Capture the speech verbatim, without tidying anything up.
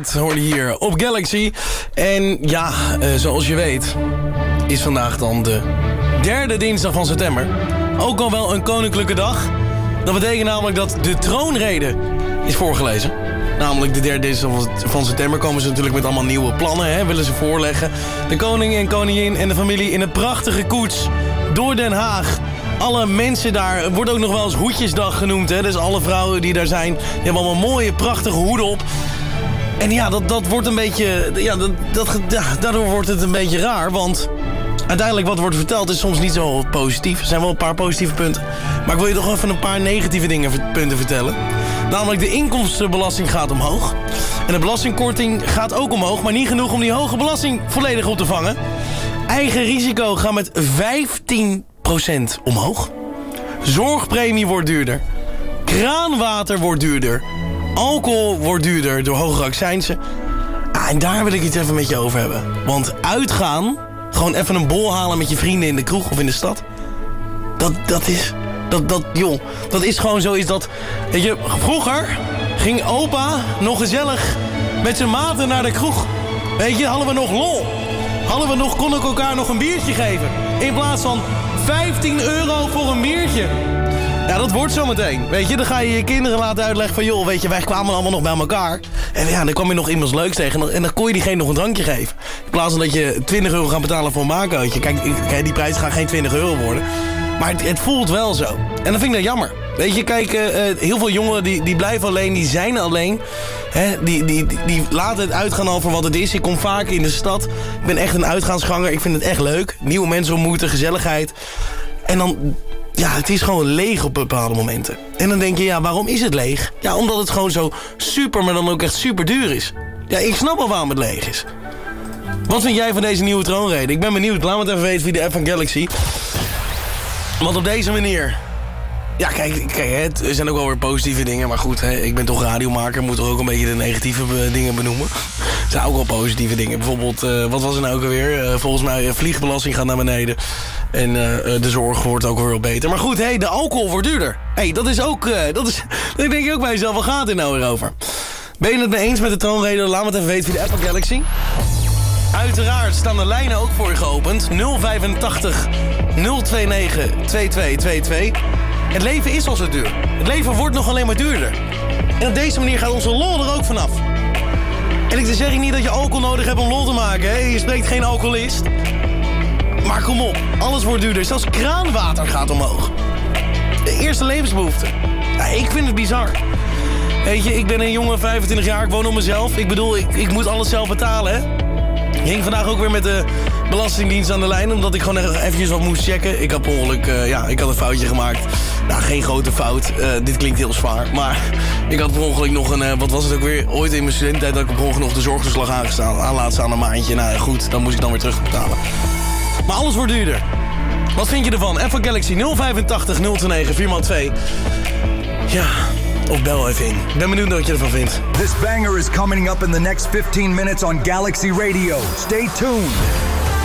It hoorde je hier op Galaxy. En ja, uh, zoals je weet is vandaag dan de derde dinsdag van september. Ook al wel een koninklijke dag. Dat betekent namelijk dat de troonrede is voorgelezen. Namelijk de derde dinsdag van september komen ze natuurlijk met allemaal nieuwe plannen. Hè, willen ze voorleggen. De koning en koningin en de familie in een prachtige koets door Den Haag. Alle mensen daar, wordt ook nog wel eens hoedjesdag genoemd. Hè? Dus alle vrouwen die daar zijn, die hebben allemaal mooie, prachtige hoeden op. En ja, dat, dat wordt een beetje... Ja, dat, dat, ja, daardoor wordt het een beetje raar, want uiteindelijk wat wordt verteld is soms niet zo positief. Er zijn wel een paar positieve punten. Maar ik wil je toch even een paar negatieve dingen, punten vertellen. Namelijk de inkomstenbelasting gaat omhoog. En de belastingkorting gaat ook omhoog, maar niet genoeg om die hoge belasting volledig op te vangen. Eigen risico gaat met vijftien procent omhoog. Zorgpremie wordt duurder. Kraanwater wordt duurder. Alcohol wordt duurder door hogere accijnsen. Ah, en daar wil ik het even met je over hebben. Want uitgaan, gewoon even een bol halen met je vrienden in de kroeg of in de stad. Dat, dat is... Dat, dat, joh, dat is gewoon zoiets dat... Weet je, vroeger ging opa nog gezellig met zijn maten naar de kroeg. Weet je, hadden we nog lol. Hadden we nog, kon ik elkaar nog een biertje geven. In plaats van vijftien euro voor een biertje. Ja, dat wordt zo meteen. Weet je, dan ga je je kinderen laten uitleggen van... joh, weet je, wij kwamen allemaal nog bij elkaar. En ja, dan kwam je nog iemands leuks tegen. En dan kon je diegene nog een drankje geven. In plaats van dat je twintig euro gaat betalen voor een maankootje. Kijk, kijk, die prijs gaat geen twintig euro worden. Maar het, het voelt wel zo. En dan vind ik dat jammer. Weet je, kijk, uh, heel veel jongeren die, die blijven alleen, die zijn alleen. Hè? Die, die, die, die laten het uitgaan over wat het is. Ik kom vaak in de stad. Ik ben echt een uitgaansganger. Ik vind het echt leuk. Nieuwe mensen ontmoeten, gezelligheid. En dan... Ja, het is gewoon leeg op bepaalde momenten. En dan denk je, ja, waarom is het leeg? Ja, omdat het gewoon zo super, maar dan ook echt super duur is. Ja, ik snap wel waarom het leeg is. Wat vind jij van deze nieuwe troonrede? Ik ben benieuwd. Laat me het even weten via de app van Galaxy. Want op deze manier... Ja, kijk, kijk hè, er zijn ook wel weer positieve dingen. Maar goed, hè, ik ben toch radiomaker. Moet toch ook een beetje de negatieve dingen benoemen. Er zijn ook wel positieve dingen. Bijvoorbeeld, uh, wat was er nou ook alweer? Uh, volgens mij, uh, vliegbelasting gaat naar beneden. En uh, de zorg wordt ook weer beter. Maar goed, hey, de alcohol wordt duurder. Hey, dat is ook... Uh, dat is, dan denk je ook bij jezelf, wat gaat er nou weer over? Ben je het mee eens met de troonrede? Laat me het even weten via de app van Galaxy. Uiteraard staan de lijnen ook voor je geopend. nul vijfentachtig nul negen twee twee twee twee. Het leven is al zo duur. Het leven wordt nog alleen maar duurder. En op deze manier gaat onze lol er ook vanaf. En ik zeg niet dat je alcohol nodig hebt om lol te maken. Hè? Je spreekt geen alcoholist. Maar kom op, alles wordt duurder. Zelfs kraanwater gaat omhoog. De eerste levensbehoefte. Ja, ik vind het bizar. Weet je, ik ben een jongen, vijfentwintig jaar, ik woon op mezelf. Ik bedoel, ik, ik moet alles zelf betalen, hè. Ik ging vandaag ook weer met de Belastingdienst aan de lijn... omdat ik gewoon eventjes wat moest checken. Ik had per ongeluk, uh, ja, ik had een foutje gemaakt. Nou, geen grote fout. Uh, dit klinkt heel zwaar. Maar ik had per ongeluk nog een... Uh, wat was het ook weer? Ooit in mijn studententijd dat ik per ongeluk nog de zorgtoeslag aangestaan, aan laat staan een maandje. Nou goed, dan moest ik dan weer terugbetalen. Maar alles wordt duurder. Wat vind je ervan? App van Galaxy nul vijfentachtig nul negen vier twee. Ja... Of bel even in. Ik ben benieuwd wat je ervan vindt. This banger is coming up in the next fifteen minutes on Galaxy Radio. Stay tuned.